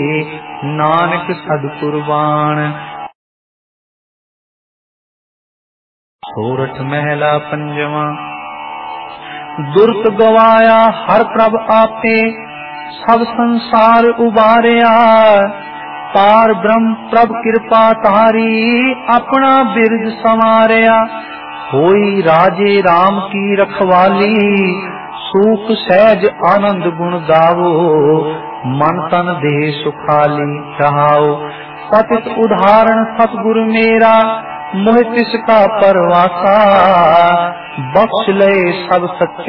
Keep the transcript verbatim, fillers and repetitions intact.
ਨਾਨਕ ਸਦ ਕੁਰਬਾਨ। ਸੋਰਠ ਮਹਿਲਾ ਪੰਜਵਾਂ। ਦੁਰਤ ਗਵਾਇਆ ਹਰ ਪ੍ਰਭ ਆਪੇ, ਸਭ ਸੰਸਾਰ ਉਬਾਰਿਆ। ਪਾਰ ਬ੍ਰਹਮ ਪ੍ਰਭ ਕਿਰਪਾ ਤਾਰੀ, ਆਪਣਾ ਬਿਰਜ ਸੰਵਾਰਿਆ। ਹੋਈ ਰਾਜੇ ਰਾਮ ਕੀ ਰਖਵਾਲੀ, ਸੂਖ ਸਹਿਜ ਆਨੰਦ ਗੁਣ ਗਾਵੋ। ਮਨ ਤਨ ਦੇਹ ਸੁਖਾਲੀ ਰਹਾਓ। ਪਤਿਤ ਉਦਾਹਰਣ ਸਤਿਗੁਰ ਮੇਰਾ, मोह तिसका परवासा। बख्श लय सब सच्चे